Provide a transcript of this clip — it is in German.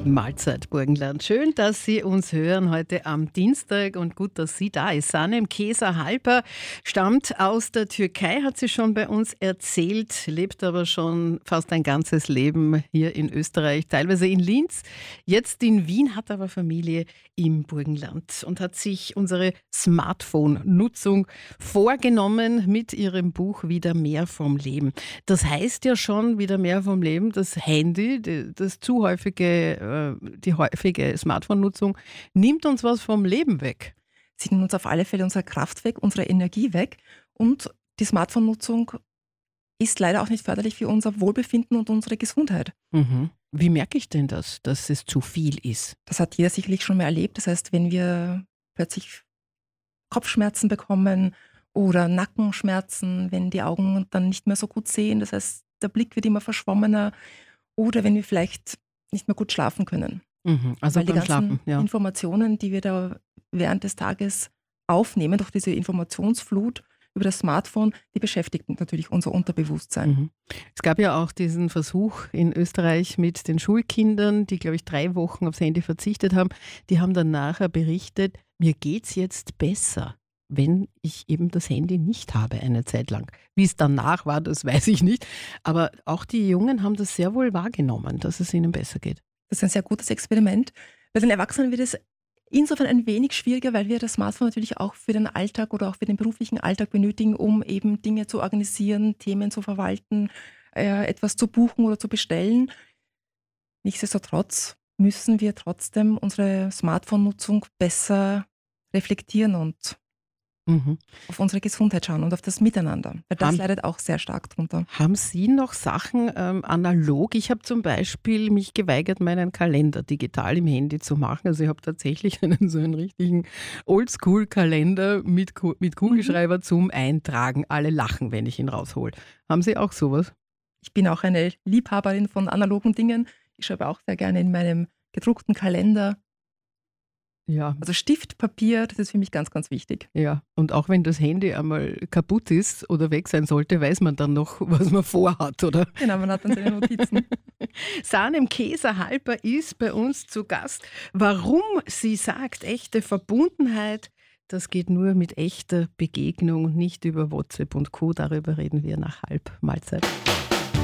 Mahlzeit Burgenland. Schön, dass Sie uns hören heute am Dienstag und gut, dass sie da ist. Sanem Keser-Halper stammt aus der Türkei, hat sie schon bei uns erzählt, lebt aber schon fast ein ganzes Leben hier in Österreich, teilweise in Linz, jetzt in Wien, hat aber Familie im Burgenland und hat sich unsere Smartphone-Nutzung vorgenommen mit ihrem Buch Wieder mehr vom Leben. Das heißt ja schon, wieder mehr vom Leben, das Handy, die häufige Smartphone-Nutzung nimmt uns was vom Leben weg. Sie nehmen uns auf alle Fälle unsere Kraft weg, unsere Energie weg. Und die Smartphone-Nutzung ist leider auch nicht förderlich für unser Wohlbefinden und unsere Gesundheit. Mhm. Wie merke ich denn das, dass es zu viel ist? Das hat jeder sicherlich schon mal erlebt. Das heißt, wenn wir plötzlich Kopfschmerzen bekommen oder Nackenschmerzen, wenn die Augen dann nicht mehr so gut sehen, das heißt, der Blick wird immer verschwommener, oder wenn wir vielleicht nicht mehr gut schlafen können. Mhm. Also Weil die beim ganzen Schlafen, ja. Informationen, die wir da während des Tages aufnehmen, durch diese Informationsflut über das Smartphone, die beschäftigt natürlich unser Unterbewusstsein. Mhm. Es gab ja auch diesen Versuch in Österreich mit den Schulkindern, die, glaube ich, 3 Wochen aufs Handy verzichtet haben. Die haben dann nachher berichtet, mir geht's jetzt besser, wenn ich eben das Handy nicht habe eine Zeit lang. Wie es danach war, das weiß ich nicht. Aber auch die Jungen haben das sehr wohl wahrgenommen, dass es ihnen besser geht. Das ist ein sehr gutes Experiment. Bei den Erwachsenen wird es insofern ein wenig schwieriger, weil wir das Smartphone natürlich auch für den Alltag oder auch für den beruflichen Alltag benötigen, um eben Dinge zu organisieren, Themen zu verwalten, etwas zu buchen oder zu bestellen. Nichtsdestotrotz müssen wir trotzdem unsere Smartphone-Nutzung besser reflektieren und Mhm. auf unsere Gesundheit schauen und auf das Miteinander. Weil das Haben- leidet auch sehr stark drunter. Haben Sie noch Sachen analog? Ich habe zum Beispiel mich geweigert, meinen Kalender digital im Handy zu machen. Also ich habe tatsächlich so einen richtigen Oldschool-Kalender mit Kugelschreiber zum Eintragen. Alle lachen, wenn ich ihn raushol. Haben Sie auch sowas? Ich bin auch eine Liebhaberin von analogen Dingen. Ich schreibe auch sehr gerne in meinem gedruckten Kalender. Ja. Also Stift, Papier, das ist für mich ganz, ganz wichtig. Ja, und auch wenn das Handy einmal kaputt ist oder weg sein sollte, weiß man dann noch, was man vorhat, oder? Genau, man hat dann seine Notizen. Sanem Keser-Halper ist bei uns zu Gast. Warum sie sagt, echte Verbundenheit, das geht nur mit echter Begegnung, nicht über WhatsApp und Co. Darüber reden wir nach Halbmahlzeit.